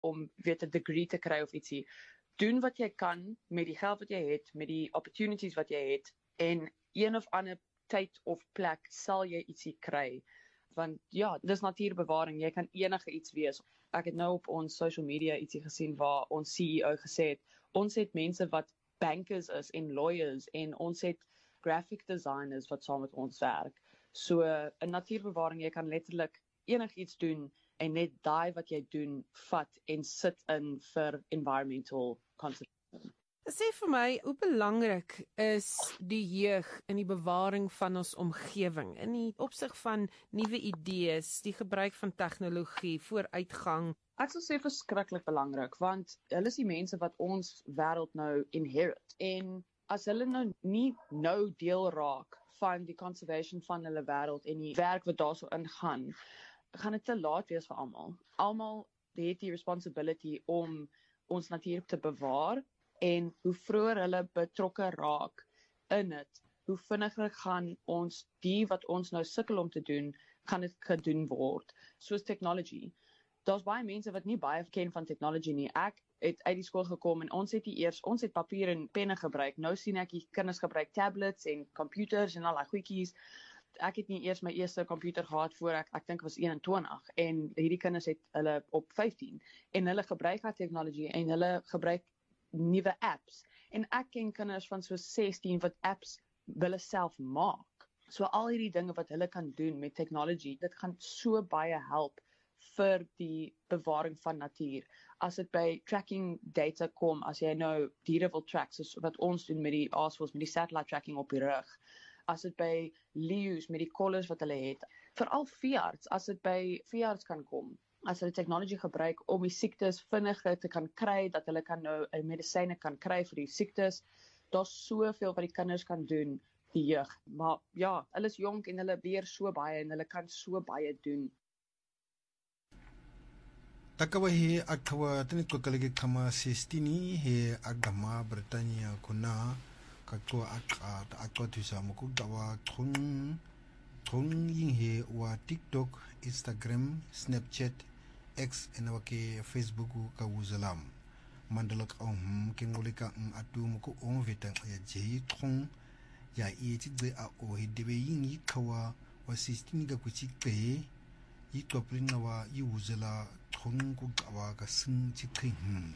om weet 'n degree te kry of ietsie. Doen wat jy kan met die geld wat jy het, met die opportunities wat jy het, en een of ander tyd of plek sal jy ietsie kry. Want ja, dis natuurbewaring, jy kan enige iets wees. Ek het nou op ons social media ietsie gesien waar ons CEO gesê het, ons het mense wat bankers is en lawyers, en ons het graphic designers wat saam met ons werk. So in natuurbewaring, jy kan letterlik enigiets doen en net daai wat jy doen vat en sit in vir environmental conservation. Sê vir my, hoe belangrik is die jeug in die bewaring van ons omgewing, in die opsig van nuwe idees, die gebruik van tegnologie, vooruitgang? Ek sal sê verskriklik belangrik, want hulle is die mense wat ons wêreld nou inherit. En as hulle nou nie deel raak van die conservation van hulle wêreld en die werk wat daarso ingaan, gaan dit te laat wees vir almal. Almal het die responsibility om ons natuur te bewaar, en hoe vroeër hulle betrokke raak in dit, hoe vinniger gaan ons die wat ons nou sukkel om te doen, gaan dit gedoen word. Soos technology. Daar's baie mense wat nie baie ken van technology nie. Ek het uit die skool gekom en ons het papier en penne gebruik. Nou sien ek die kinders gebruik tablets en computers en al daai goedjies. Ek het nie eers my eerste computer gehad voor ek dink was 21, en hierdie kinders het hulle op 15, en hulle gebruik daai technology en hulle gebruik nuwe apps. En ek ken kinders van so 16 wat apps hulle self maak. So al hierdie dinge wat hulle kan doen met technology, dit gaan so baie help vir die bewaring van natuur. As dit by tracking data kom, as jy nou diere wil track, soos wat ons doen met die aasvoëls, met die satellite tracking op die rug, as dit by leeu's met die collars wat hulle het, veral veearts, as dit by veearts kan kom, as hulle technology gebruik om die siektes vinniger te kan kry, dat hulle kan nou medisyne kan kry vir die siektes, daar's soveel wat die kinders kan doen, die jeug. Maar ja, hulle is jonk en hulle leer so baie en hulle kan so baie doen. Takawa he akawa tani kokalege kama 16 he agama Britania kuna kakwa akwa tusa mukudawa chung yin he wa TikTok, Instagram, Snapchat, X en wake Facebook ka wuzalam mandalak kengolika atu muku vita ya jei chung ya ieti a o hidebe yin kawa wa 16 ga kuchikpe yitopringa wa yiwuzela chung ku kawa ka sing chikhin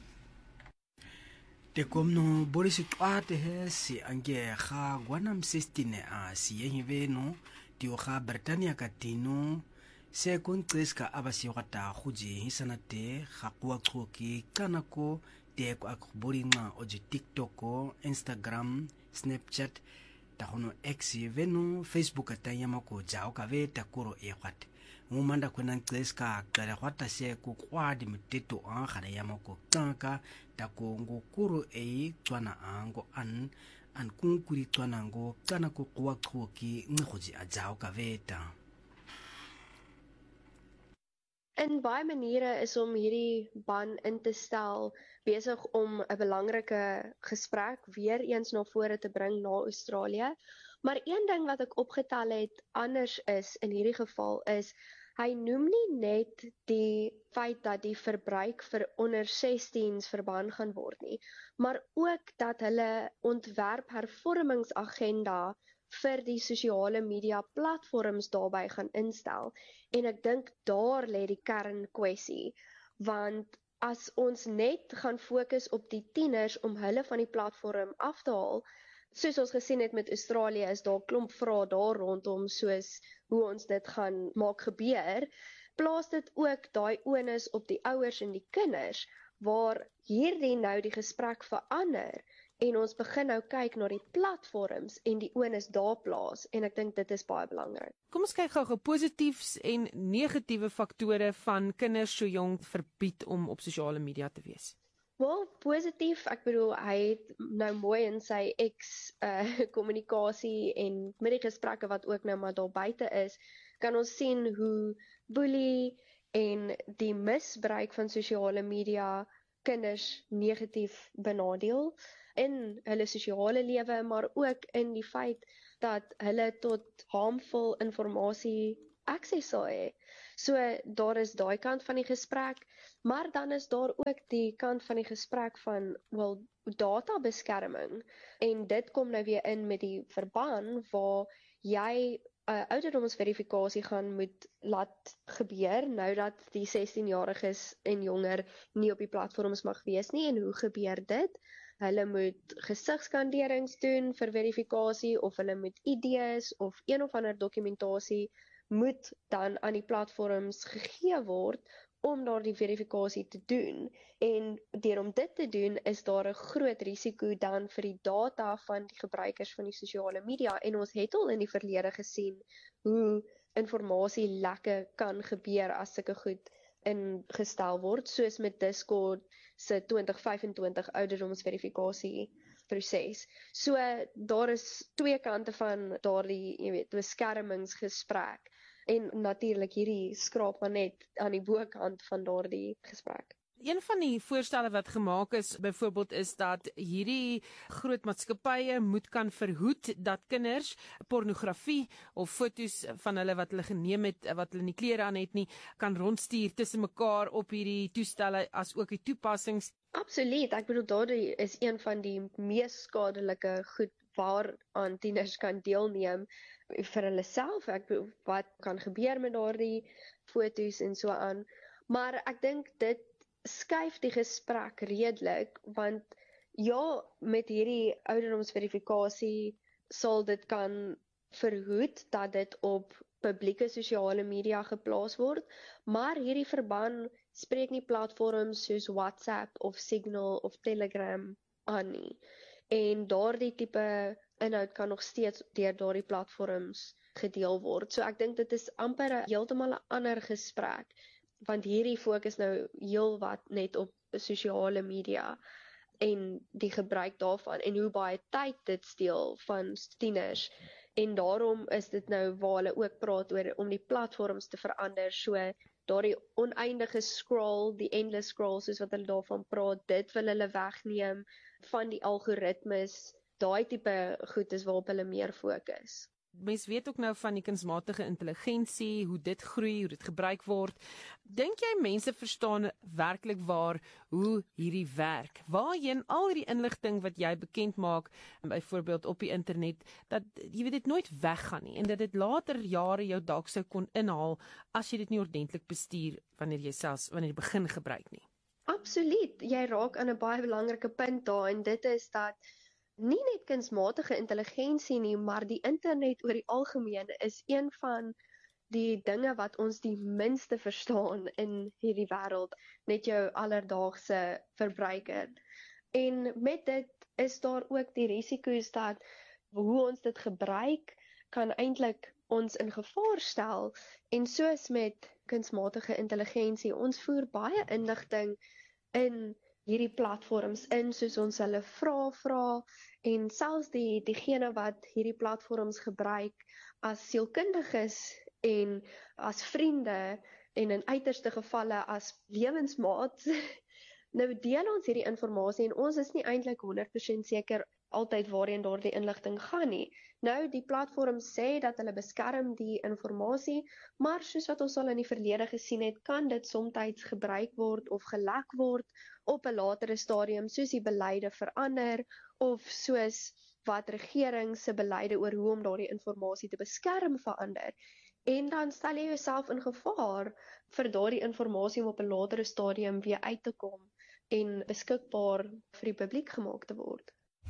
te komno Boris Twate he si ange kha gwanam 16 a si yeveno ti o kha Britannia katino se kunqiska abasiyota khuji hisanate khaqwa choki kanako te ko akboringa oji TikTok, Instagram, Snapchat ta hono X yeveno Facebook atayama ko jao ka ve takuro ekwat umanda kwena nqiska qala kwata se ku kwadi mteto an khana yamako tanka takongo kuro cwana ango an kunkuri cwana ngo kana ko kwa choki ngikhoji ajao ka veta. In baie maniere is om hierdie ban in te stel besig om 'n belangrike gesprek weer eens na vore te bring na Australië. Maar een ding wat ek opgetel het anders is in hierdie geval is hy noem nie net die feit dat die verbruik vir onder 16s verbân gaan word nie, maar ook dat hulle ontwerphervormingsagenda vir die sosiale media platforms daarbey gaan instel. En ek dink daar lê die kernkwessie, want as ons net gaan fokus op die tieners om hulle van die platform af te haal, soos ons gesien het met Australië, is daar klomp vrae daar rondom soos hoe ons dit gaan maak gebeur, plaas dit ook daai onus op die ouers en die kinders, waar hierdie nou die gesprek verander, en ons begin nou kyk na die platforms en die onus daar plaas, en ek dink dit is baie belangrik. Kom ons kyk gou positiefs en negatiewe faktore van kinders so jong verbied om op sosiale media te wees. Wel, positief, ek bedoel, hy het nou mooi in sy kommunikasie en met die gesprekke wat ook nou maar daar buite is, kan ons sien hoe boelie en die misbruik van sosiale media kinders negatief benadeel in hulle sosiale lewe, maar ook in die feit dat hulle tot harmful informasie akses sal hê. So daar is daai kant van die gesprek, maar dan is daar ook die kant van die gesprek van databeskerming, en dit kom nou weer in met die verband waar jy ouderdomsverifikasie gaan moet laat gebeur, nou dat die 16-jariges en jonger nie op die platforms mag wees nie. En hoe gebeur dit? Hulle moet gesigskanderings doen vir verifikasie, of hulle moet ID's of een of ander dokumentasie moet dan aan die platforms gegee word om daardie verifikasie te doen. En deur om dit te doen, is daar 'n groot risiko dan vir die data van die gebruikers van die sosiale media. En ons het al in die verlede gesien hoe informasielekke kan gebeur as sulke goed ingestel word, soos met Discord se 2025 ouderdomsverifikasie proses. So daar is twee kante van daardie, beskermingsgesprek. En natuurlik hierdie skraap maar net aan die bokant van daardie gesprek. Een van die voorstelle wat gemaak is, byvoorbeeld, is dat hierdie groot maatskappye moet kan verhoed dat kinders pornografie of foto's van hulle wat hulle geneem het, wat hulle nie klere aan het nie, kan rondstuur tussen mekaar op hierdie toestelle, as ook die toepassings. Absoluut, ek bedoel daardie is een van die mees skadelike goed waaraan tieners kan deelneem vir hulle self. Ek bedoel, wat kan gebeur met daardie foto's en so aan. Maar ek dink dit skuif die gesprek redelik, want ja, met hierdie ouderdomsverifikasie sal dit kan verhoed dat dit op publieke sosiale media geplaas word, maar hierdie verband spreek nie platforms soos WhatsApp of Signal of Telegram aan nie. En daardie tipe inhoud kan nog steeds deur daardie platforms gedeel word. So ek dink dit is amper heeltemal 'n ander gesprek, want hierdie fokus nou heel wat net op sosiale media en die gebruik daarvan en hoe baie tyd dit steel van tieners. En daarom is dit nou waar hulle ook praat oor om die platforms te verander, so daardie oneindige scroll, die endless scroll soos wat hulle daarvan praat, dit wil hulle wegneem van die algoritmes. Daai tipe goed is waarop hulle meer fokus. Mens weet ook nou van die kunsmatige intelligensie, hoe dit groei, hoe dit gebruik word. Dink jy mense verstaan werklik waar hoe hierdie werk? Waarheen al hierdie inligting wat jy bekend maak, byvoorbeeld op die internet, dat jy weet dit nooit weggaan nie en dat dit later jare jou dalk sou kon inhaal as jy dit nie ordentlik bestuur wanneer jy begin gebruik nie. Absoluut, jy raak aan 'n baie belangrike punt daar, en dit is dat nie net kunsmatige intelligensie nie, maar die internet oor die algemeen is een van die dinge wat ons die minste verstaan in hierdie wêreld, net jou alledaagse verbruiker. En met dit is daar ook die risiko's dat hoe ons dit gebruik kan eintlik ons in gevaar stel. En soos met kunsmatige intelligensie, ons voer baie inligting in hierdie platforms in, soos ons hulle vra, en selfs diegene wat hierdie platforms gebruik as sielkundiges en as vriende en in uiterste gevalle as lewensmaats, nou deel ons hierdie inligting en ons is nie eintlik 100% seker altyd waarheen daardie inligting gaan nie. Nou, die platform sê dat hulle beskerm die inligting, maar soos wat ons al in die verlede gesien het, kan dit soms gebruik word of gelek word op 'n latere stadium, soos die beleide verander, of soos wat regering se beleide oor hoe om daardie inligting te beskerm verander. En dan stel jy jouself in gevaar vir daardie inligting om op 'n latere stadium weer uit te kom en beskikbaar vir die publiek gemaak te word.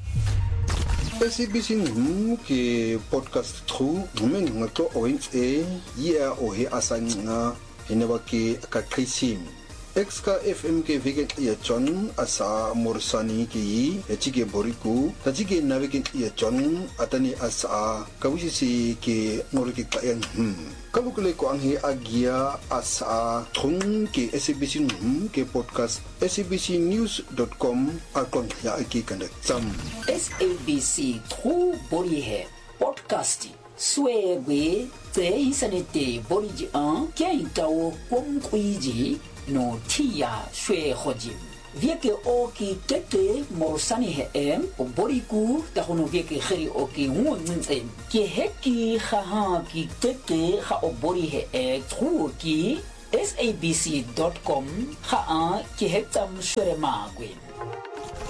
SABC ke podcast tru men ngato oins ya ohe asanga eneba ke akakrisim exka fm ke vegan ya John asa morsani ki echike boriku tajike navike ya John atani asa kawisi ke ngorike kayan kalukule ko anghi agia asa thung ke SABC ke podcast sabcnews.com akon ya aki kandak sam SABC True Body Hair Podcast Swebe Te Isanete Body An Kaitao Kongkuiji No Tia Shwe Hojim Vieke o ki tete morosani he o boriku tahono vieke kheri o ki ngunzin. Ki heki khaha ki tete kha o bori he tru ki sabc.com kha ki hetam shure magwin.